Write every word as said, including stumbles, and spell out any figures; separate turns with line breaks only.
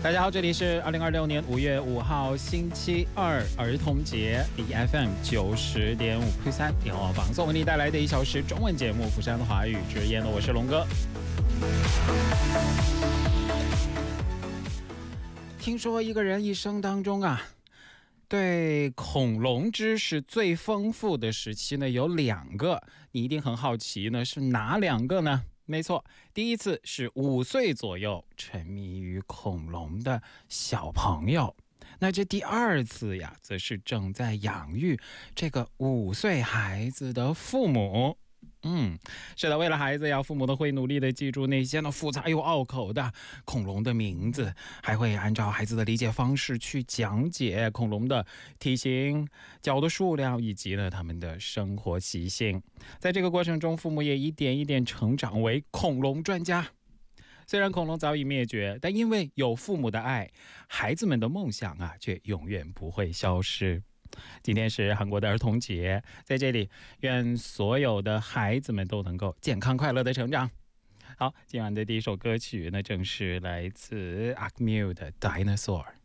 大家好，这里是二零二六年五月五号星期二儿童节 ，B F M 九十点五 Q 三电话放送为你带来的一小时中文节目《釜山的华语之夜》呢，我是龙哥。听说一个人一生当中啊，对恐龙知识最丰富的时期呢有两个，你一定很好奇呢，是哪两个呢？没错，第一次是五岁左右沉迷于恐龙的小朋友，那这第二次呀，则是正在养育这个五岁孩子的父母。嗯，是的，为了孩子呀，父母都会努力的记住那些呢复杂又拗口的恐龙的名字，还会按照孩子的理解方式去讲解恐龙的体型、脚的数量以及呢他们的生活习性。在这个过程中，父母也一点一点成长为恐龙专家。虽然恐龙早已灭绝，但因为有父母的爱，孩子们的梦想啊，却永远不会消失。今天是韩国的儿童节，在这里愿所有的孩子们都能够健康快乐的成长。好，今晚的第一首歌曲呢，正是来自 Akmu 的 Dinosaur。